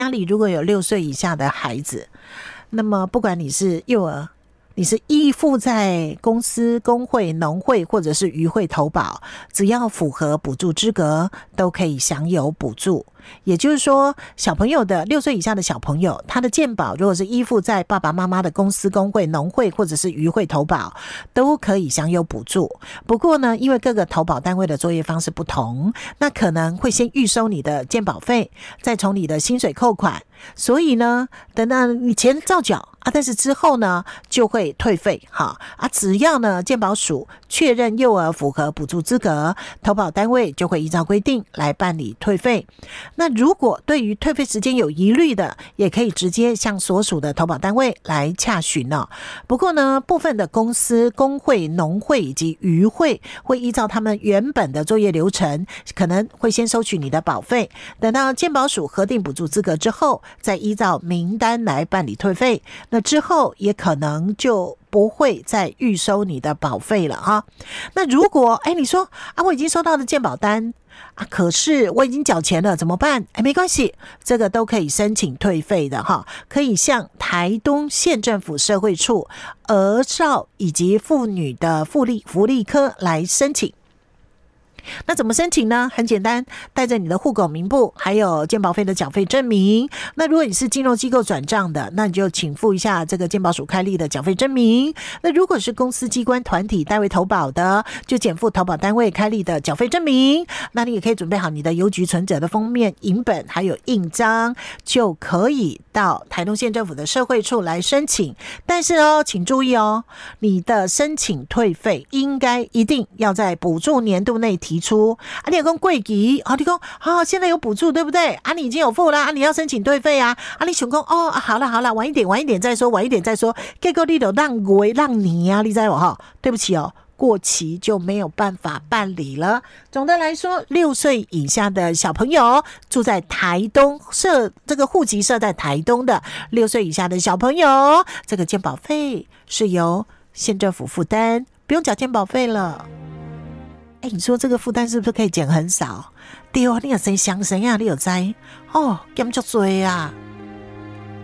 家里如果有6岁以下的孩子，那么不管你是幼儿，你是依附在公司、工会、农会或者是渔会投保，只要符合补助资格，都可以享有补助。也就是说，小朋友的6岁以下的小朋友，他的健保如果是依附在爸爸妈妈的公司、工会、农会或者是渔会投保，都可以享有补助。不过呢，因为各个投保单位的作业方式不同，那可能会先预收你的健保费，再从你的薪水扣款，所以呢，等到你钱照缴啊，但是之后呢就会退费只要呢健保署确认幼儿符合补助资格，投保单位就会依照规定来办理退费。那如果对于退费时间有疑虑的，也可以直接向所属的投保单位来洽询不过呢，部分的公司、工会、农会以及渔会会依照他们原本的作业流程，可能会先收取你的保费，等到健保署核定补助资格之后，再依照名单来办理退费。那之后也可能就不会再预收你的保费了那如果你说我已经收到了健保单可是我已经缴钱了怎么办？没关系，这个都可以申请退费的可以向台东县政府社会处儿少以及妇女的福利科来申请。那怎么申请呢？很简单，带着你的户口名簿还有健保费的缴费证明。那如果你是金融机构转账的，那你就请附一下这个健保署开立的缴费证明。那如果是公司机关团体代为投保的，就减负投保单位开立的缴费证明。那你也可以准备好你的邮局存折的封面影本还有印章，就可以到台东县政府的社会处来申请。但是请注意你的申请退费一定要在补助年度内提出你有说过期你说现在有补助对不对你已经有付了你要申请退费你想说好了晚一点再说结果你就让月让年你知道对不起过期就没有办法办理了。总的来说，6岁以下的小朋友住在台东这个户籍设在台东的6岁以下的小朋友，这个健保费是由县政府负担，不用缴健保费了。你说这个负担是不是可以减很少？对你有谁想谁你有知减足多